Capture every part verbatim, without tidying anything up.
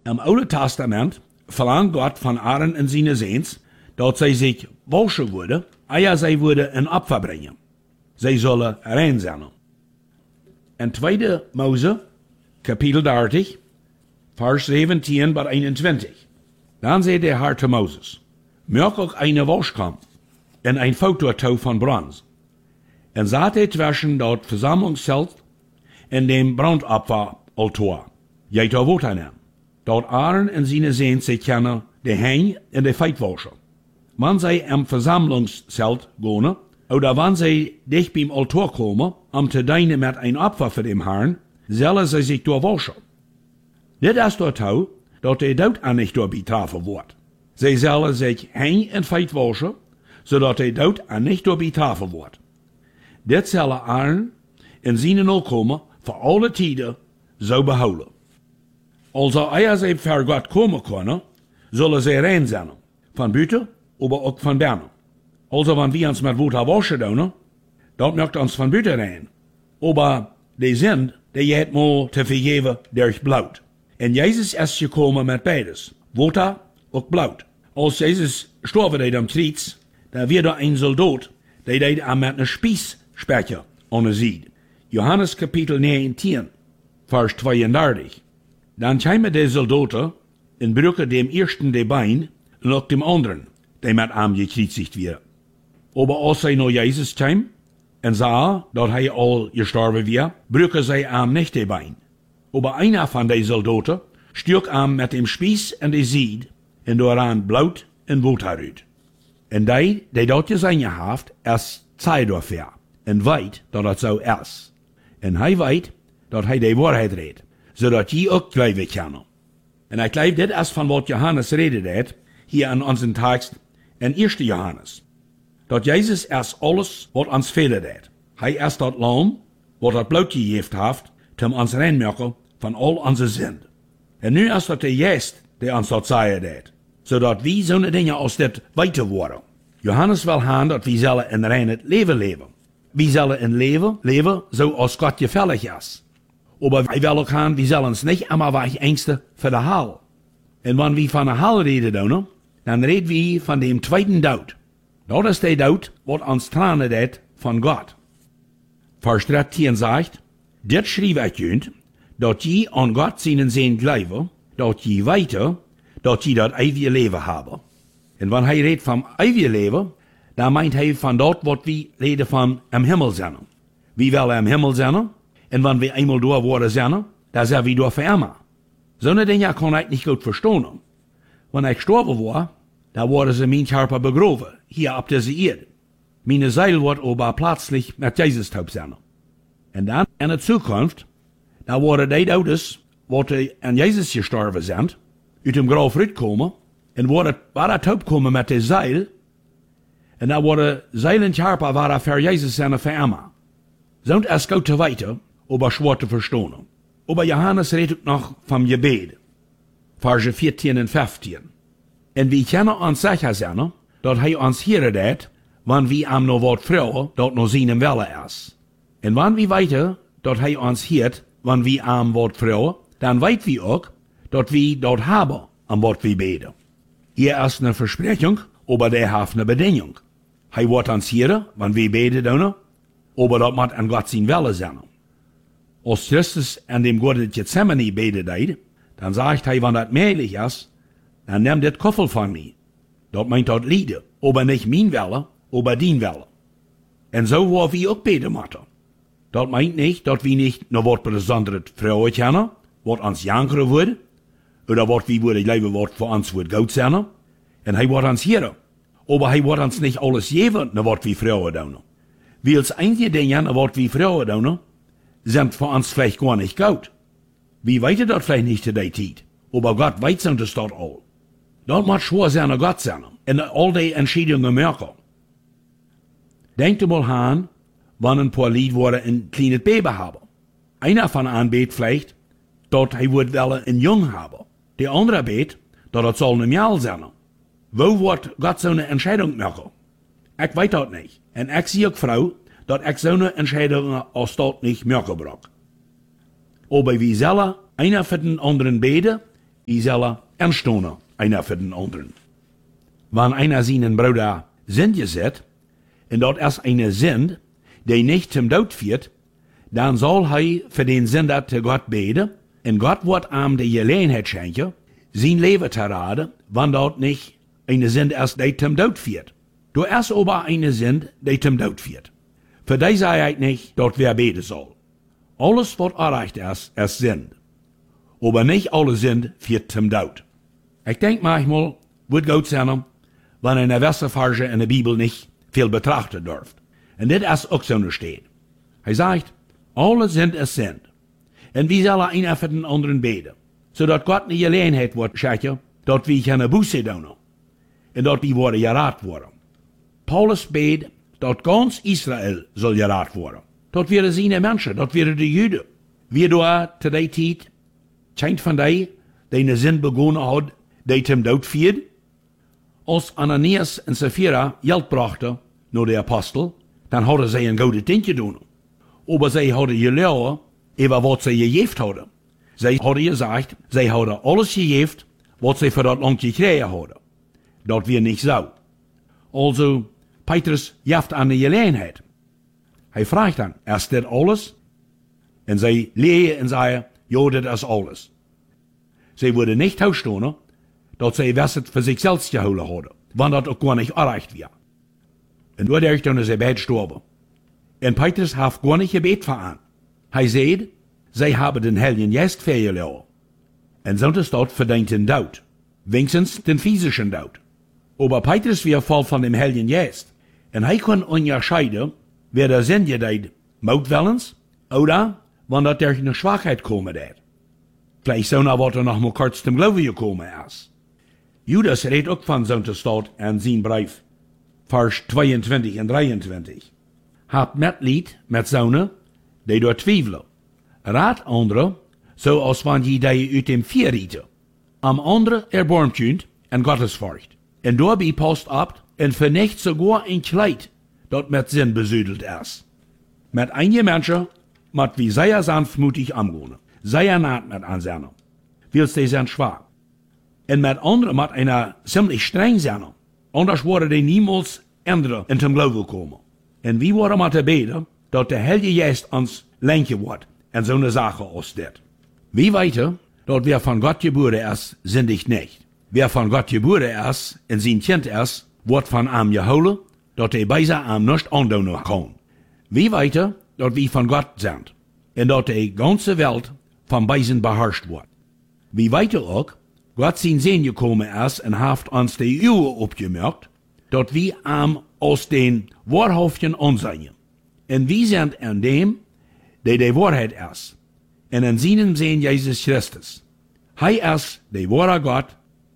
Im Oude Testament verlangt Gott von Aaron und seine Seens, dass sie sich waschen würden, eer sie würden ein Opfer bringen. Sie sollen rein sein. In zweiter Mose, Kapitel dertig, Vers zeventien bis einundzwanzig. Dann sagt der Herr zu Moses, maak auch eine Waschkamp und ein Fototau von Bronze. Und satte zwischen dort Versammlungszelt in dem Brandopferaltar. Jeit da Wort an. Dort Aaron und seine Seens sich kennen, die Hein und die Feitwascher. Wann sie am Versammlungszelt gehen, oder wann sie dicht beim Altar kommen, um zu dienen mit ein Opfer für den Herrn, sollen sie sich dort waschen. Dit is dort Tau, dat de dood aan nicht door betrafen wordt. Zij zullen zich hein en feit waschen, zodat de dood aan nicht door betrafen wordt. Dit zullen Aaron en zijn opkomen voor alle tijden zo behouden. Also eer zij voor God komen kunnen, zullen zij rein zijn, van buiten, maar ook van binnen. Also wanneer we ons met water waschen doen, dat maakt ons van buiten rein. Maar de zin, die je het moet te vergeven durch bloed. En Jezus is gekomen met beides, water en bloed. Als Jezus storven deed am Kreuz, da werd er een soldaat, die deed am met een spiesspeker aan de zijde. Johannes kapitel negentien, vers tweeëndertig. Dan kwamen de soldaten en brücken dem ersten de Bein en ook dem anderen, die met am gekreuzigt werden. Aber als zij naar Jezus kwam en sah, dat hij al gestorven was, brücken zij am nicht de Bein. Aber einer von den Soldaten stürk am mit dem Spieß in die Sied und daran Blut und Water uit. Und die, die dort gesehen haft, es zei dafür und weit, dass das so ist. Und hij weit, dass hij die Wahrheit redet, zodat je auch glauben können. Und ich glaube, das ist von was Johannes redet, hier an unserem Text in ersten Johannes. Dass Jesus erst alles, was uns fehlt hat. Hij ist das Lamm, was das Blut gegeben hat, zum uns reinmachen von all unsere Sünden. Und nu ist das der Geist, der uns das sagen hat, zodat wir so eine Dinge aus das weiter worden. Johannes will haben, dass wir sollen ein reines Leben leben. Wir sollen ein Leben leben, so als Gott gefällig ist. Aber wir wollen auch haben, wir sollen uns nicht einmal weich Ängste für die Hall. Und wenn wir von der Hall reden, dann reden wir von dem zweiten Tod. Das ist der Tod, was uns trennen hat von Gott. Vers dreizehn sagt, dit schrieb ich jünd, dat je an Gott seinen Sehen glauben, dat je weiter, dat je dat ewige Leben haben. Und wenn hij redt vom ewigen Leben, dann meint hij von dort, wat wir reden von am Himmel zijn. Wir wollen am Himmel zijn, und wenn wir einmal dort worden zijn, dann sind wir dort für immer. So eine Dinge kann ich nicht gut verstehen. Wenn ich gestorben war, da wurde sie mein Körper begraben, hier auf dieser Erde. Meine Seele wird aber plötzlich mit Jesus taub sein. Und dann in der Zukunft, da worden die Todes, die an Jesus gestorben sind, uit dem Graf rausgekommen, und worden war taub gekommen mit der Seil, und da worden Seil und Körper waren für Jesus seine für immer. So es geht weiter, aber schwer zu verstehen. Aber Johannes redet noch vom Gebet, Verse vierzehn und fünfzehn. Und wir können uns sicher sein, dass er uns hier redet, wenn wir am noch was fragen, das noch seinem Wille ist. Und wenn wir weiter, dass er uns hört, wenn wir am was fragen, dann weit wir auch, dass wir dort haben, am was wir beten. Hier ist eine Versprechung, aber der hat eine Bedingung. Er wird uns hören, wenn wir beten, aber das muss an Gott sein Wille sein. Als Christus an dem Garten Gethsemane betet, dann sagt er, wenn das möglich ist, dann nimm das Koffel von mir. Das meint das Lieder, aber nicht mein Wille, aber dein Wille. Und so wollen wir auch beten müssen. Das meint nicht, dass wir nicht noch was Besonderes fragen können, was uns jankern wird, oder was wir würden leben, was für uns wird gut sein. Und er wird uns hören. Aber er wird uns nicht alles geben, was wir fragen tun. Weil das einzige Ding, was wir fragen tun, sind für uns vielleicht gar nicht gut. Wir wissen das vielleicht nicht zu der Zeit, aber Gott weiß uns das all. Das muss schwer sein, Gott sein, und all die Entscheidungen machen. Denkt mal an, wenn ein paar Leute wollen ein kleines Baby haben. Einer von ihnen bet vielleicht, dass er wird ein Jung haben. Der andere bet, dass das soll ein Jahr sein. Wo wird Gott so eine Entscheidung machen? Ich weiß das nicht. Und ich sehe auch Frau, dass ich so eine Entscheidung als das nicht machen brauche. Aber wir sollen einer für den anderen beten die sollen anstonen, einer für den anderen. Wenn einer seinen Bruder Sünde sieht, und dort erst eine Sünde, die nicht zum Tod führt, dann soll er für den Sünder zu Gott beten, und Gott wird ihm die Gelegenheit schenken, sein Leben zu raten, wenn dort nicht eine Sünde erst die zum Tod führt. Du erst aber eine Sünde, die zum Tod führt. Für die sei ich nicht, dort wer beten soll. Alles, was erreicht ist, ist Sünde. Aber nicht alle Sünde führt zum Tod. Ich denke manchmal, wird gut sein, wenn eine Wasserfarge in der Bibel nicht viel betrachten dürft. Und das ist auch so steht. Er sagt, alle Sünde ist Sünde. Und wir sollen einer für den anderen beten, sodass Gott eine Gelegenheit wird schenken, dort wir keine Buße tun. Und dort wir worden gerat worden. Paulus bet, dort ganz Israel soll gerat worden. Dort wären seine Menschen, dort wären die Juden. Wir da zu der Zeit, scheint von denen, die eine Sünde begonnen hat, die zum Tod führt. Als Ananias und Sapphira Geld brachten, nur der Apostel, dann hadden sie ein gutes Ding getan. Aber sie hadden gelogen, über was sie gegeft hadden. Sie hadden gesagt, sie hadden alles gegeft, was sie für das Land gekriegt hadden. Dat weer nicht so. Also, Petrus jaft an die Gelegenheit. Hij fragt dann, ist das alles? Und sie legen und sagen, ja, das ist alles. Sie würden nicht ausstehen, dass sie Wasser für sich selbst geholt hadden, wann das auch gar nicht erreicht wird. Und dadurch dann ist sie beide gestorben. Und Petrus hat gar nicht gebet für ihn. Hij sagt, sie haben den Heiligen Geist verloren. Und so ist dort verdient den Tod. Wenigstens den physischen Tod. Aber Petrus wird voll von dem Heiligen Geist. Und er kann unterscheiden, wer der Sünde deed, Mordwillens, oder wann das durch eine Schwachheit kommen wird. Vielleicht so noch, was er noch mal kurz zum Glauben gekommen ist. Judas redet auch von so Stadt in sein Brief, Vers zweiundzwanzig und dreiundzwanzig. Habt Mitleid mit Söhnen, die dort zweifeln. Rat andere, so als wenn je die uit dem Vier rieten. Am andere erbarmt kunt en Gottesfurcht. En daarbij passt ab en vernicht sogar ein Kleid, dat mit Sinn besudelt ist. Mit einigen Menschen, mat wie sehr sanftmutig umgehen, sehr naht mit ansernen. Weil sie sind schwach. En mit anderen mat einer ziemlich streng sein. Anders worden die niemals ändern in zum Glauben kommen. En wie worden mat te beten, dat der Heilige Geist uns lenken wird, en so eine Sache aus dit. Wie weiter, dat wer von Gott geboren ist, sündigt nicht. Wer von Gott geboren ist und sein Kind ist, wird von ihm geholt, dat er bei sich ihm nicht andoen kann. Wie weiter, dat wir von Gott sind und dat die ganze Welt von beiden beherrscht wird. Wie weiter auch, Gott sein Sinn gekommen ist und hat uns die Uhr abgemerkt, dat wir ihm aus den Wahrhaften ansehen. Und wir sind in dem, der die Wahrheit ist. Und in seinem Sinn Jesus Christus. Er ist der wahre Gott.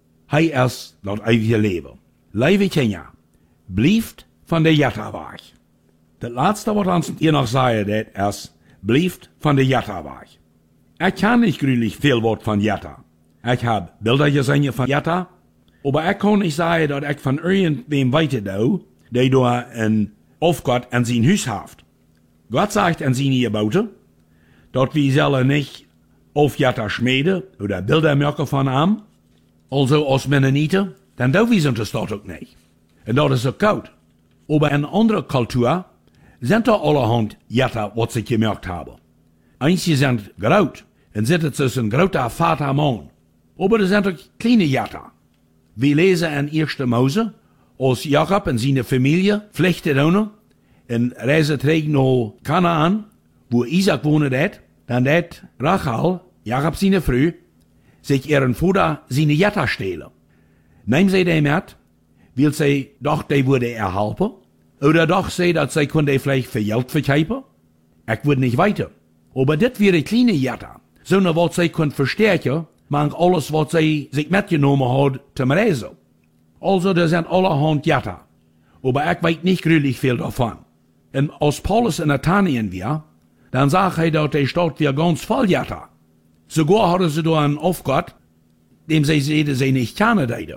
Er ist das ewige Leben. Liebe Kinder, blijft von der Jetta weg. Das letzte, was uns hier noch sagen, das ist, blijft von der Jetta weg. Ich kann nicht gründlich viel Wort von Jetta. Ich habe Bilder gesehen von Jetta, aber ich kann nicht sagen, dass ich von irgendwem weiter da, der da ein Aufgott an sein Haus hat. Gott sagt an seine Gebote, dass wir sollen nicht auf Jetta schmieden oder Bilder machen von ihm, also als Mennoniten, dann dürfen wir das dort auch nicht. Und das ist auch gut. Aber in anderer Kultur sind da allerhand Jetta, was sie gemerkt haben. Einige sind groß und sitzen zwischen großer Vater Mann. Aber das sind auch kleine Jetta. Wir lesen in erster Mose, als Jakob und seine Familie flüchtet ohne und reisen trägt nach Kanaan, wo Isaac wohnt hat, dann hat Rachel, Jakob seine Frau, sich ihren Vater seine Jetta stehlen. Nehmen sie den mit, will sie doch die würde erhalten, oder doch sie, dass sie könnte vielleicht für Geld verkaufen? Ich würde nicht weiter. Aber das wäre kleine Jetta. So eine, was sie können verstärken, mang alles, was sie sich mitgenommen hat, zum Reisen. Also, da sind allerhand Jetta. Aber ich weiß nicht gründlich viel davon. Und als Paulus in Athenien war, dann sagt er, dass die Stadt wir ganz voll Jetta. Sogar hatten sie da einen Aufgott, dem sie sehen, sie nicht kennen deuten.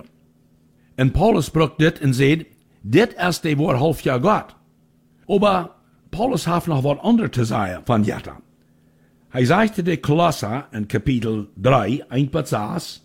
Und Paulus brucht dit und sagt, dit ist der wahrhaftige Gott. Aber Paulus hat noch was anderes zu sagen von Jetta. Er sagte der Kolosser in Kapitel drei, eins bis sechs,